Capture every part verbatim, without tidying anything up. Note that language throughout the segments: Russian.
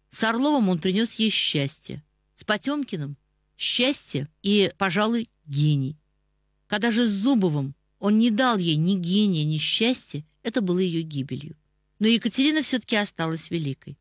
С Орловым он принес ей счастье, с Потемкиным – счастье и, пожалуй, гений. Когда же с Зубовым он не дал ей ни гения, ни счастья, это было ее гибелью. Но Екатерина все-таки осталась великой.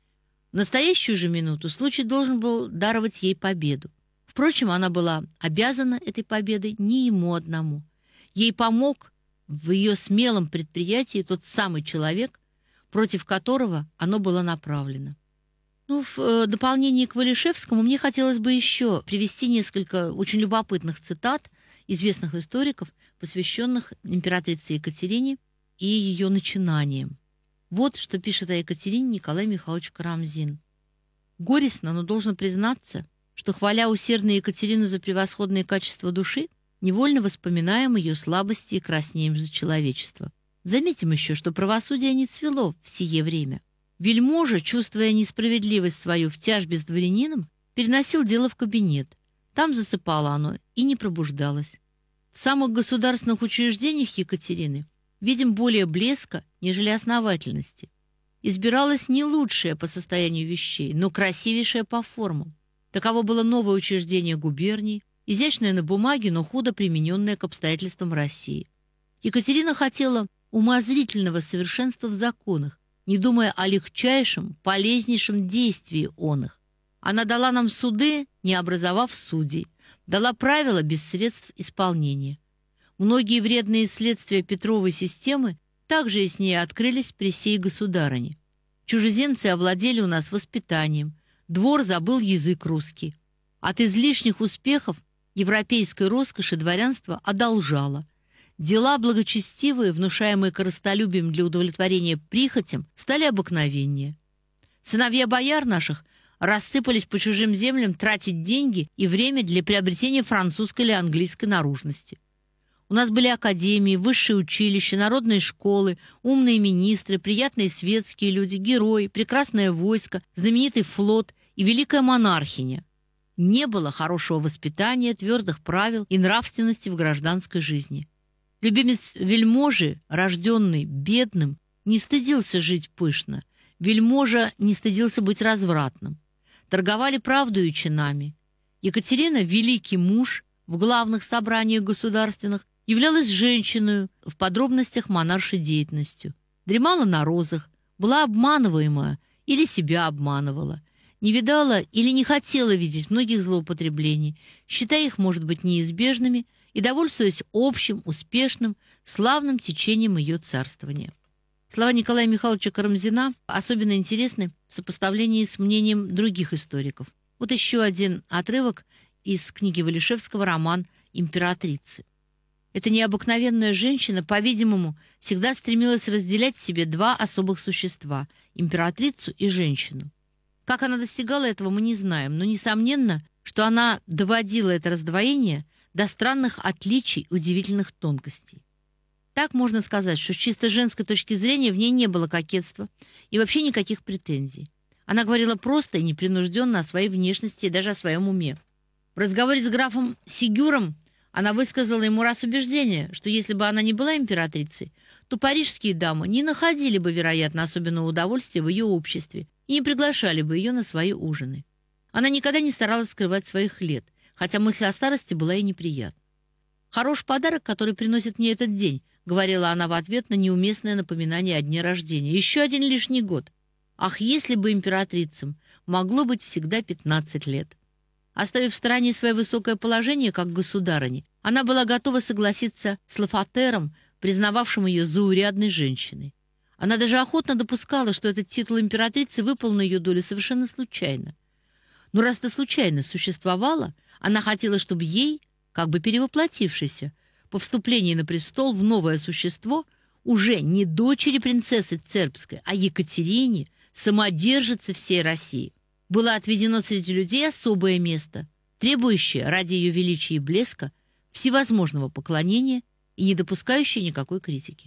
В настоящую же минуту случай должен был даровать ей победу. Впрочем, она была обязана этой победой не ему одному. Ей помог в ее смелом предприятии тот самый человек, против которого оно было направлено. Ну, в э, дополнение к Валишевскому мне хотелось бы еще привести несколько очень любопытных цитат известных историков, посвященных императрице Екатерине и ее начинаниям. Вот что пишет о Екатерине Николай Михайлович Карамзин. «Горестно, но должен признаться, что, хваля усердно Екатерину за превосходные качества души, невольно воспоминаем ее слабости и краснеем за человечество. Заметим еще, что правосудие не цвело в сие время. Вельможа, чувствуя несправедливость свою в тяжбе с дворянином, переносил дело в кабинет. Там засыпало оно и не пробуждалось. В самых государственных учреждениях Екатерины видим более блеска, нежели основательности. Избиралось не лучшее по состоянию вещей, но красивейшее по формам. Таково было новое учреждение губерний, изящное на бумаге, но худо примененное к обстоятельствам России. Екатерина хотела умозрительного совершенства в законах, не думая о легчайшем, полезнейшем действии он их. Она дала нам суды, не образовав судей, дала правила без средств исполнения. Многие вредные следствия Петровой системы также и с ней открылись при сей государыне. Чужеземцы овладели у нас воспитанием, двор забыл язык русский. От излишних успехов европейской роскоши дворянство одолжало. Дела благочестивые, внушаемые корыстолюбием для удовлетворения прихотям, стали обыкновеннее. Сыновья бояр наших рассыпались по чужим землям тратить деньги и время для приобретения французской или английской наружности. У нас были академии, высшие училища, народные школы, умные министры, приятные светские люди, герои, прекрасное войско, знаменитый флот и великая монархиня. Не было хорошего воспитания, твердых правил и нравственности в гражданской жизни. Любимец вельможи, рожденный бедным, не стыдился жить пышно. Вельможа не стыдился быть развратным. Торговали правдою и чинами. Екатерина, великий муж, в главных собраниях государственных, являлась женщиной в подробностях монаршей деятельностью. Дремала на розах, была обманываема или себя обманывала. Не видала или не хотела видеть многих злоупотреблений, считая их, может быть, неизбежными, и довольствуясь общим, успешным, славным течением ее царствования. Слова Николая Михайловича Карамзина особенно интересны в сопоставлении с мнением других историков. Вот еще один отрывок из книги Валишевского «Роман императрицы». Эта необыкновенная женщина, по-видимому, всегда стремилась разделять в себе два особых существа – императрицу и женщину. Как она достигала этого, мы не знаем, но несомненно, что она доводила это раздвоение до странных отличий, удивительных тонкостей. Так можно сказать, что с чисто женской точки зрения в ней не было кокетства и вообще никаких претензий. Она говорила просто и непринужденно о своей внешности и даже о своем уме. В разговоре с графом Сигюром она высказала ему раз убеждение, что если бы она не была императрицей, то парижские дамы не находили бы, вероятно, особенного удовольствия в ее обществе и не приглашали бы ее на свои ужины. Она никогда не старалась скрывать своих лет, хотя мысль о старости была ей неприятна. «Хороший подарок, который приносит мне этот день», — говорила она в ответ на неуместное напоминание о дне рождения. «Еще один лишний год. Ах, если бы императрицам могло быть всегда пятнадцать лет». Оставив в стороне свое высокое положение как государыни, она была готова согласиться с Лафатером, признававшим ее заурядной женщиной. Она даже охотно допускала, что этот титул императрицы выпал на ее долю совершенно случайно. Но раз это случайно существовало, она хотела, чтобы ей, как бы перевоплотившейся, по вступлении на престол в новое существо, уже не дочери принцессы Цербской, а Екатерине, самодержице всей России, было отведено среди людей особое место, требующее ради ее величия и блеска всевозможного поклонения и не допускающее никакой критики.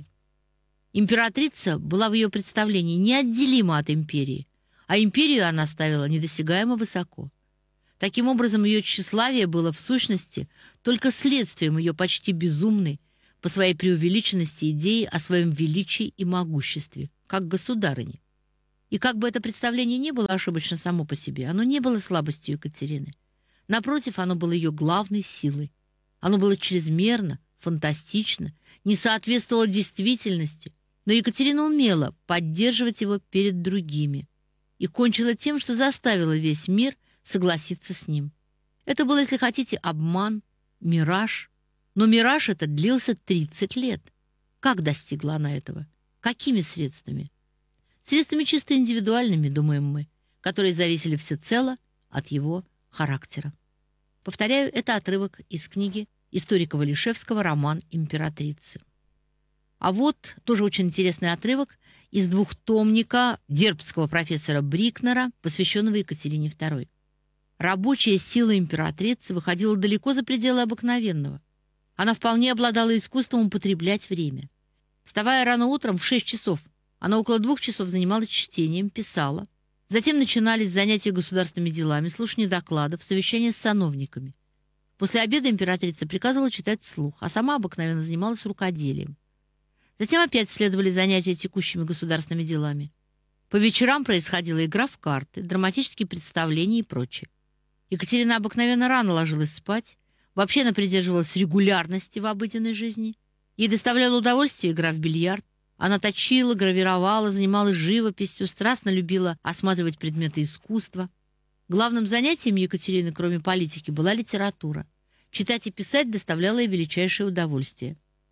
Императрица была в ее представлении неотделима от империи, а империю она ставила недосягаемо высоко. Таким образом, ее тщеславие было в сущности только следствием ее почти безумной по своей преувеличенности идеи о своем величии и могуществе, как государыни. И как бы это представление ни было ошибочно само по себе, оно не было слабостью Екатерины. Напротив, оно было ее главной силой. Оно было чрезмерно, фантастично, не соответствовало действительности, но Екатерина умела поддерживать его перед другими и кончила тем, что заставила весь мир согласиться с ним. Это был, если хотите, обман, мираж. Но мираж этот длился тридцать лет. Как достигла она этого? Какими средствами? Средствами чисто индивидуальными, думаем мы, которые зависели всецело от его характера. Повторяю, это отрывок из книги историка Валишевского «Роман императрицы». А вот тоже очень интересный отрывок из двухтомника дербцкого профессора Брикнера, посвященного Екатерине второй. Рабочая сила императрицы выходила далеко за пределы обыкновенного. Она вполне обладала искусством употреблять время. Вставая рано утром в шесть часов, она около двух часов занималась чтением, писала. Затем начинались занятия государственными делами, слушание докладов, совещания с сановниками. После обеда императрица приказывала читать вслух, а сама обыкновенно занималась рукоделием. Затем опять следовали занятия текущими государственными делами. По вечерам происходила игра в карты, драматические представления и прочее. Екатерина обыкновенно рано ложилась спать, вообще она придерживалась регулярности в обыденной жизни. Ей доставляла удовольствие игра в бильярд. Она точила, гравировала, занималась живописью, страстно любила осматривать предметы искусства. Главным занятием Екатерины, кроме политики, была литература. Читать и писать доставляло ей величайшее удовольствие.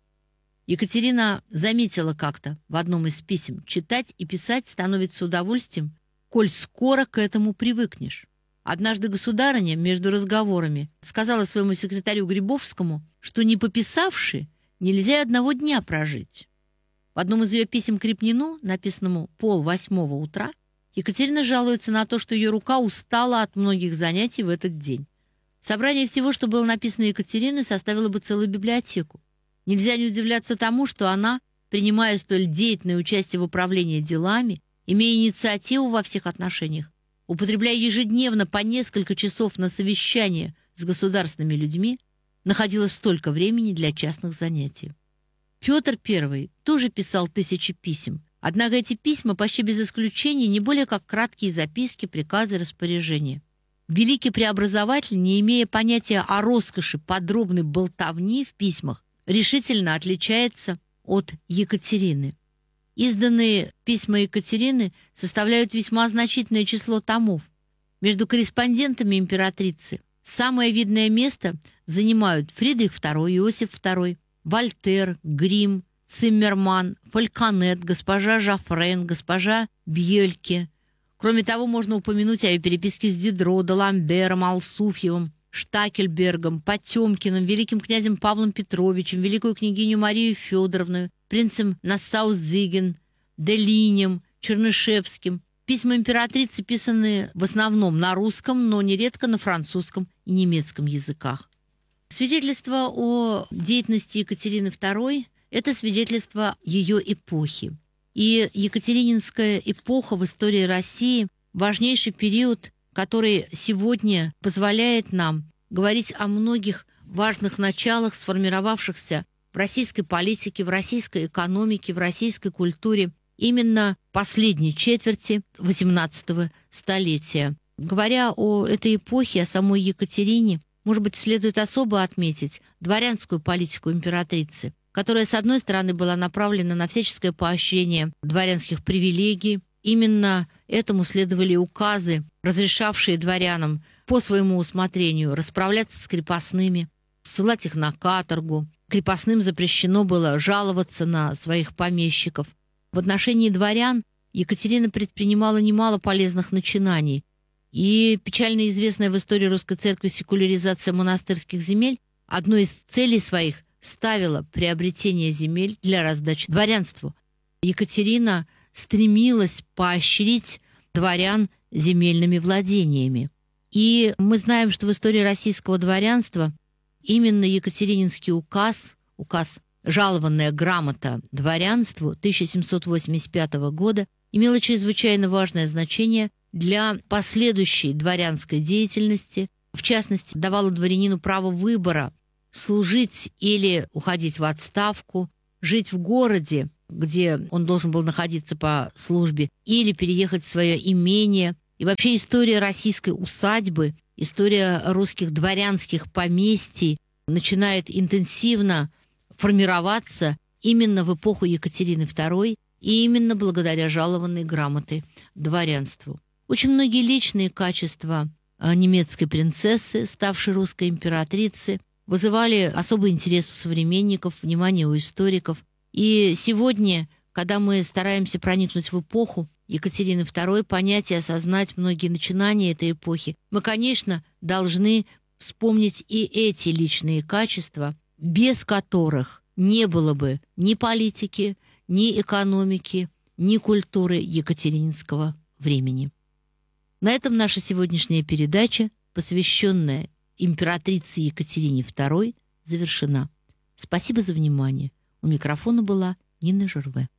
Екатерина заметила как-то в одном из писем: читать и писать становится удовольствием, коль скоро к этому привыкнешь. Однажды государыня между разговорами сказала своему секретарю Грибовскому, что не пописавши, нельзя одного дня прожить. В одном из ее писем к Репнину, написанному пол восьмого утра, Екатерина жалуется на то, что ее рука устала от многих занятий в этот день. Собрание всего, что было написано Екатериной, составило бы целую библиотеку. Нельзя не удивляться тому, что она, принимая столь деятельное участие в управлении делами, имея инициативу во всех отношениях, употребляя ежедневно по несколько часов на совещания с государственными людьми, находила столько времени для частных занятий. Петр Первый тоже писал тысячи писем, однако эти письма почти без исключения не более как краткие записки, приказы, распоряжения. Великий преобразователь, не имея понятия о роскоши подробной болтовни в письмах, решительно отличается от Екатерины. Изданные письма Екатерины составляют весьма значительное число томов. Между корреспондентами императрицы самое видное место занимают Фридрих Второй, Иосиф Второй, Вольтер, Грим, Циммерман, Фальконет, госпожа Жофрен, госпожа Бьельке. Кроме того, можно упомянуть о ее переписке с Дидро, Даламбером, Алсуфьевым, Штакельбергом, Потемкиным, великим князем Павлом Петровичем, великую княгиню Марию Федоровну, принцем Нассау-Зиген, Делинем, Чернышевским. Письма императрицы писаны в основном на русском, но нередко на французском и немецком языках. Свидетельство о деятельности Екатерины Второй – это свидетельство ее эпохи. И Екатерининская эпоха в истории России – важнейший период, который сегодня позволяет нам говорить о многих важных началах, сформировавшихся в российской политике, в российской экономике, в российской культуре именно последней четверти восемнадцатого столетия. Говоря о этой эпохе, о самой Екатерине, может быть, следует особо отметить дворянскую политику императрицы, которая, с одной стороны, была направлена на всяческое поощрение дворянских привилегий. Именно этому следовали указы, разрешавшие дворянам по своему усмотрению расправляться с крепостными, ссылать их на каторгу. Крепостным запрещено было жаловаться на своих помещиков. В отношении дворян Екатерина предпринимала немало полезных начинаний. И печально известная в истории русской церкви секуляризация монастырских земель одной из целей своих ставила приобретение земель для раздачи дворянству. Екатерина стремилась поощрить дворян земельными владениями. И мы знаем, что в истории российского дворянства именно Екатерининский указ, указ «Жалованная грамота дворянству» тысяча семьсот восемьдесят пятого года, имела чрезвычайно важное значение для последующей дворянской деятельности. В частности, давала дворянину право выбора служить или уходить в отставку, жить в городе где он должен был находиться по службе, или переехать в свое имение. И вообще история российской усадьбы, история русских дворянских поместий начинает интенсивно формироваться именно в эпоху Екатерины второй и именно благодаря жалованной грамоты дворянству. Очень многие личные качества немецкой принцессы, ставшей русской императрицей, вызывали особый интерес у современников, внимание у историков. И сегодня, когда мы стараемся проникнуть в эпоху Екатерины второй, понять и осознать многие начинания этой эпохи, мы, конечно, должны вспомнить и эти личные качества, без которых не было бы ни политики, ни экономики, ни культуры екатерининского времени. На этом наша сегодняшняя передача, посвященная императрице Екатерине второй, завершена. Спасибо за внимание. У микрофона была Нина Жерве.